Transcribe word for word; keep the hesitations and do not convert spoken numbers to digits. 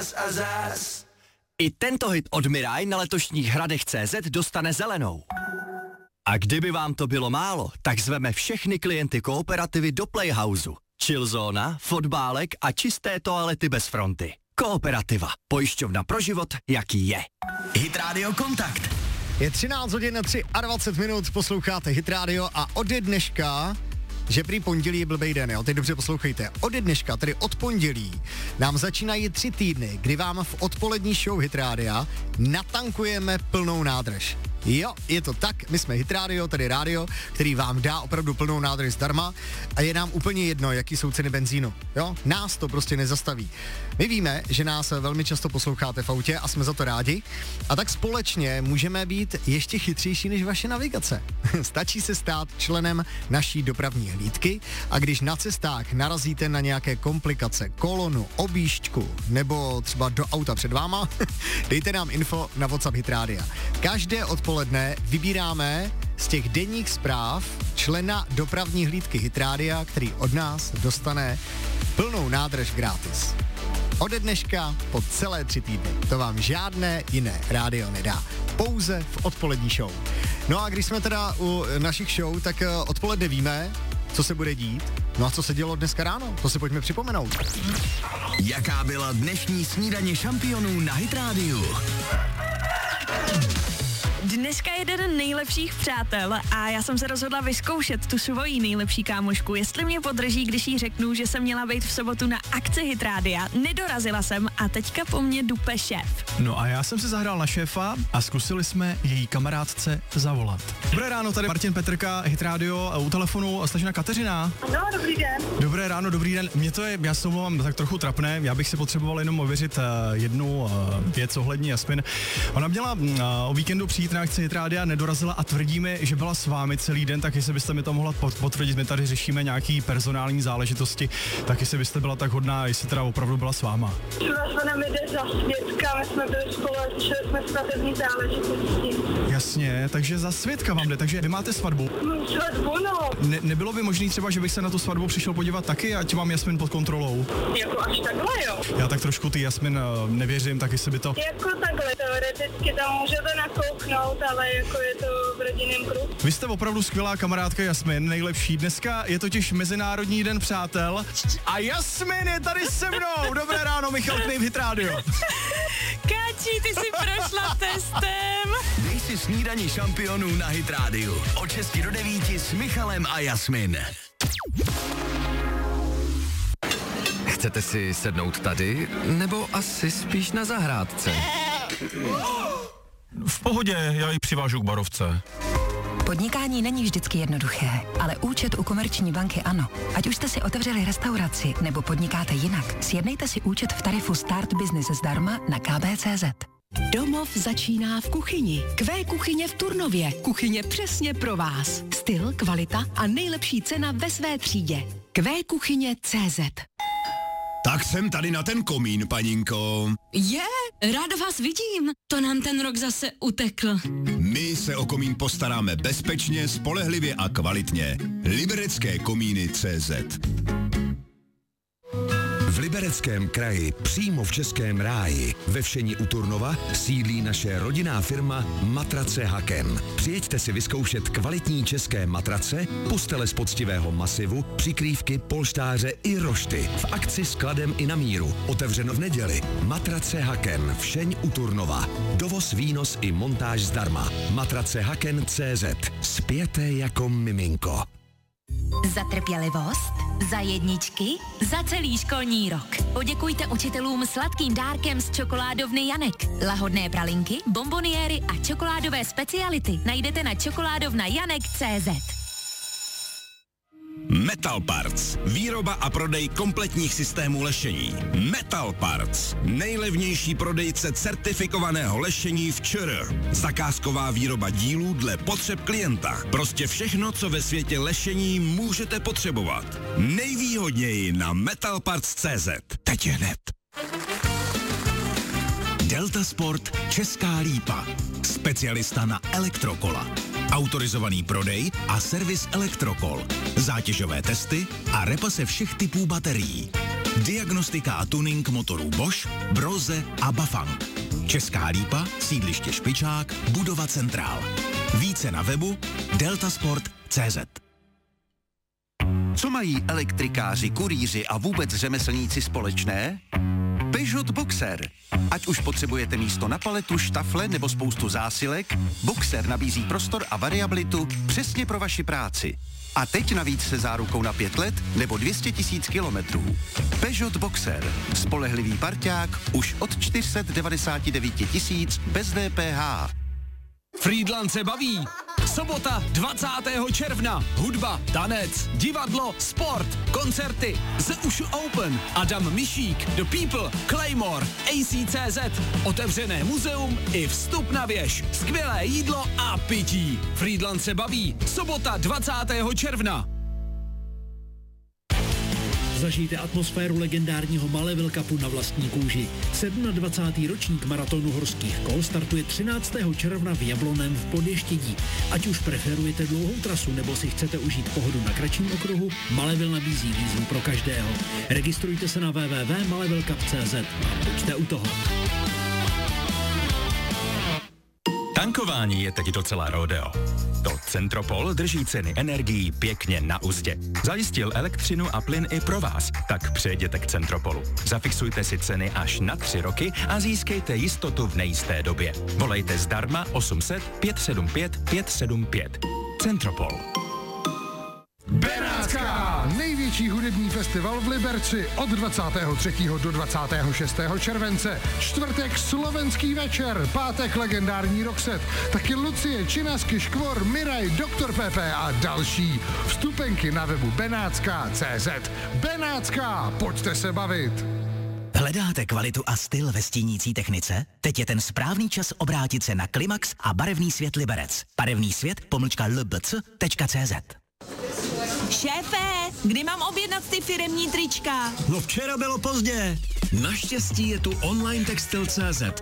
zas a zas. I tento hit od Mirai na letošních hradech C Z dostane zelenou. A kdyby vám to bylo málo, tak zveme všechny klienty Kooperativy do Playhouseu. Chillzóna, fotbálek a čisté toalety bez fronty. Kooperativa. Pojišťovna pro život, jaký je. Hit Radio Kontakt. Je třináct hodin a dvacet tři minut, posloucháte Hit Radio a ode dneška, že prý pondělí je blbej den, jo, teď dobře poslouchejte. Ode dneška, tedy od pondělí, nám začínají tři týdny, kdy vám v odpolední show Hit Rádia natankujeme plnou nádrž. Jo, je to tak, my jsme Hit Radio, tedy rádio, který vám dá opravdu plnou nádrž zdarma a je nám úplně jedno, jaký jsou ceny benzínu, jo, nás to prostě nezastaví. My víme, že nás velmi často posloucháte v autě a jsme za to rádi a tak společně můžeme být ještě chytřejší než vaše navigace. Stačí se stát členem naší dopravní hlídky a když na cestách narazíte na nějaké komplikace, kolonu, objížďku nebo třeba do auta před váma, dejte nám info na WhatsApp Hit Rádia. Každé odpoledne vybíráme z těch denních zpráv člena dopravní hlídky Hit Rádia, který od nás dostane plnou nádrž gratis. Ode dneška po celé tři týdny. To vám žádné jiné rádio nedá. Pouze v odpolední show. No a když jsme teda u našich show, tak odpoledne víme, co se bude dít. No a co se dělo dneska ráno? To si pojďme připomenout. Jaká byla dnešní snídaně šampionů na Hit Rádiu? Dneska je den nejlepších přátel a já jsem se rozhodla vyzkoušet tu svoji nejlepší kámošku, jestli mě podrží, když jí řeknu, že jsem měla být v sobotu na akci Hit Rádia. Nedorazila jsem a teďka po mně dupe šéf. No a já jsem se zahrál na šéfa a zkusili jsme její kamarádce zavolat. Dobré ráno, tady Martin Petrka, Hit Radio, u telefonu slečna Kateřina. No, dobrý den. Dobré ráno, dobrý den. Mě to je, já se omlouvám, tak trochu trapné, já bych si potřeboval jenom ověřit uh, jednu uh, věc ohledně Jasmin. Ona měla uh, o víkendu přijít na akci Hit Rádia, nedorazila a tvrdí mi, že byla s vámi celý den, tak jestli byste mi to mohla potvrdit, my tady řešíme nějaký personální záležitosti, tak jestli byste byla tak hodná, jestli teda opravdu byla s váma. Třeba nám jde za svědka, my jsme byli spolu, řešili jsme svatební záležitosti. Jasně, takže za svědka vám jde, takže vy máte svatbu. No, svatbu, no. Ne, nebylo by možný třeba, že bych se na tu svatbu přišel podívat taky, ať mám Jasmin pod kontrolou? Jako až takhle, jo. Já tak trošku ty Jasmin uh, nevěřím, tak jestli by to... Jako takhle, teoreticky tam můžete nakouknout, ale jako je to v rodinném kruhu. Vy jste opravdu skvělá kamarádka Jasmin, nejlepší. Dneska je totiž Mezinárodní den přátel a Jasmin je tady se mnou. Dobré ráno, Michal Knejp, Hit Radio. Káčí, ty jsi prošla testem. Dej si snídaní šampionů na Hit Rádiu. Od šesti do devíti s Michalem a Jasmin. Chcete si sednout tady, nebo asi spíš na zahrádce? V pohodě, já ji přivážu k barovce. Podnikání není vždycky jednoduché, ale účet u Komerční banky ano. Ať už jste si otevřeli restauraci nebo podnikáte jinak, sjednejte si účet v tarifu Start Business zdarma na k b tečka c z. Domov začíná v kuchyni. Q kuchyně v Turnově. Kuchyně přesně pro vás. Styl, kvalita a nejlepší cena ve své třídě. Q kuchyně tečka c z. Tak jsem tady na ten komín, paninko. Je, ráda vás vidím. To nám ten rok zase utekl. My se o komín postaráme bezpečně, spolehlivě a kvalitně. Liberecké komíny tečka cé zet. V Libereckém kraji, přímo v Českém ráji, ve Všeni u Turnova, sídlí naše rodinná firma Matrace Haken. Přijeďte si vyzkoušet kvalitní české matrace, postele z poctivého masivu, přikrývky, polštáře i rošty. V akci s kladem i na míru. Otevřeno v neděli. Matrace Haken, Všeň u Turnova. Dovoz, výnos i montáž zdarma. Matrace Haken tečka cé zet. Spěte jako miminko. Za trpělivost, za jedničky, za celý školní rok. Poděkujte učitelům sladkým dárkem z čokoládovny Janek. Lahodné pralinky, bomboniéry a čokoládové speciality najdete na čokoládovna janek tečka cé zet. Metal Parts. Výroba a prodej kompletních systémů lešení. Metal Parts. Nejlevnější prodejce certifikovaného lešení v ČR. Zakázková výroba dílů dle potřeb klienta. Prostě všechno, co ve světě lešení můžete potřebovat. Nejvýhodněji na metal parts tečka cé zet. Teď hned. Delta Sport Česká Lípa. Specialista na elektrokola. Autorizovaný prodej a servis elektrokol. Zátěžové testy a repase všech typů baterií. Diagnostika a tuning motorů Bosch, Brose a Bafang. Česká Lípa, sídliště Špičák, budova Centrál. Více na webu deltasport tečka cé zet. Co mají elektrikáři, kurýři a vůbec řemeslníci společné? Peugeot Boxer. Ať už potřebujete místo na paletu, štafle nebo spoustu zásilek, Boxer nabízí prostor a variabilitu přesně pro vaši práci. A teď navíc se zárukou na pět let nebo dvě stě tisíc kilometrů. Peugeot Boxer. Spolehlivý parťák už od čtyři sta devadesát devět tisíc bez D P H. Frýdlant se baví. Sobota dvacátého června. Hudba, tanec, divadlo, sport, koncerty. The Ushu Open. Adam Mišík, The People, Claymore, A C C Z. Otevřené muzeum i vstup na věž. Skvělé jídlo a pití. Frýdlant se baví. Sobota dvacátého června. Zažijte atmosféru legendárního Maleville Cupu na vlastní kůži. dvacátý sedmý ročník maratonu horských kol startuje třináctého června v Jablonném v Podještědí. Ať už preferujete dlouhou trasu nebo si chcete užít pohodu na kratším okruhu, Maleville nabízí výzvu pro každého. Registrujte se na w w w tečka maleville cup tečka cé zet a buďte u toho. Tankování je teď docela rodeo. To Centropol drží ceny energií pěkně na uzdě. Zajistil elektřinu a plyn i pro vás, tak přejděte k Centropolu. Zafixujte si ceny až na tři roky a získejte jistotu v nejisté době. Volejte zdarma osm set pět sedm pět pět sedm pět. Centropol. Benátská! Největší hudební festival v Liberci od dvacátého třetího do dvacátého šestého července. Čtvrtek slovenský večer, pátek legendární Roxette, taky Lucie, Činasky, Škvor, Miraj, doktor Pepe a další. Vstupenky na webu benátska tečka cé zet. Benátská, pojďte se bavit! Hledáte kvalitu a styl ve stínící technice? Teď je ten správný čas obrátit se na Klimax a barevný svět Liberec. Barevný svět pomlčka l b c tečka cé zet. Šéfe, kdy mám objednat ty firemní trička? No včera bylo pozdě. Naštěstí je tu online textil tečka cé zet.